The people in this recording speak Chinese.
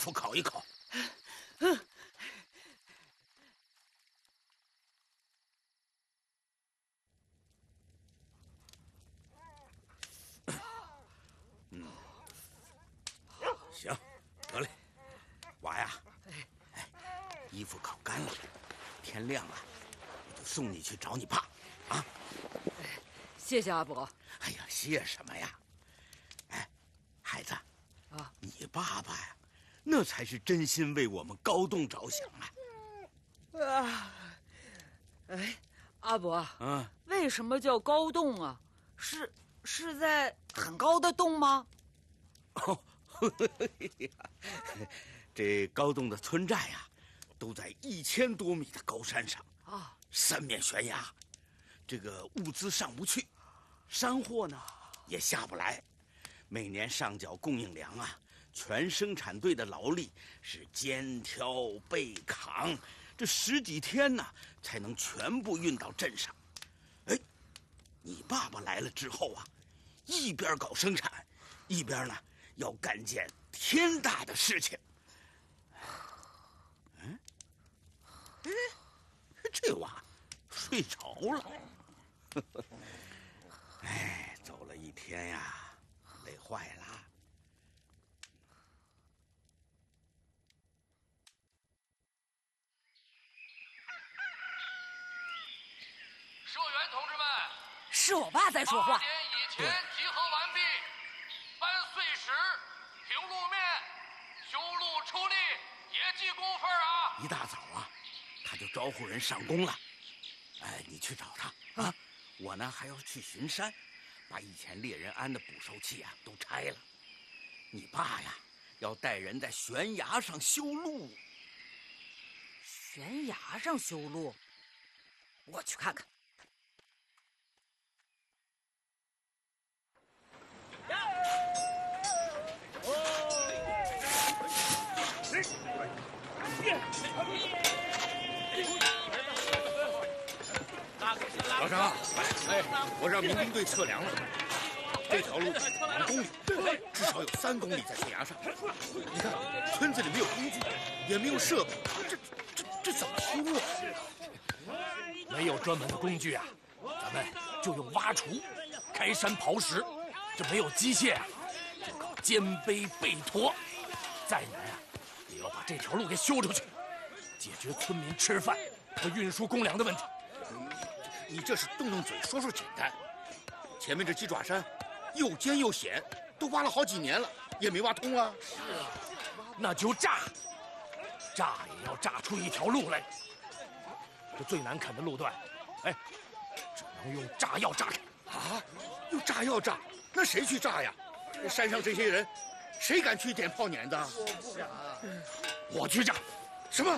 复烤一烤。行，得嘞，娃呀，衣服烤干了，天亮了，我就送你去找你爸，啊！ 谢谢阿伯。 哎呀，谢什么呀？哎，孩子， 啊， 你爸爸呀，那才是真心为我们高栋着想啊！ 哎，阿伯， 嗯， 为什么叫高洞啊？是在很高的洞吗？ 哦，这高栋的村寨呀，都在1000多米的高山上啊， 三面悬崖，这个物资上不去，山货呢也下不来，每年上缴供应粮啊，全生产队的劳力是肩挑背扛，这10几天呢才能全部运到镇上。哎，你爸爸来了之后啊，一边搞生产，一边呢要干件天大的事情。这娃睡着了。哎，走了一天呀，累坏了。 社员同志们， 是我爸在说话。 8点以前集合完毕，搬碎石、平路面、修路出力，也记工分啊！ 一大早啊，他就招呼人上工了。哎，你去找他啊！我呢还要去巡山，把以前猎人安的捕兽器啊都拆了。你爸呀，要带人在悬崖上修路。 悬崖上修路，我去看看。 老张，我让民兵队测量了，这条路2公里，至少有3公里在悬崖上。你看，村子里没有工具，也没有设备，这怎么修啊？ 没有专门的工具啊，咱们就用挖锄、开山刨石。这没有机械啊，就靠肩背背驮。再难啊，也要把这条路给修出去，解决村民吃饭和运输公粮的问题。 你这是动动嘴说说简单，前面这鸡爪山又尖又险，都挖了好几年了，也没挖通啊。 是啊，那就炸也要炸出一条路来。这最难砍的路段，哎，只能用炸药炸开。 啊，用炸药炸？那谁去炸呀？山上这些人，谁敢去点炮碾子？ 我去炸。 什么？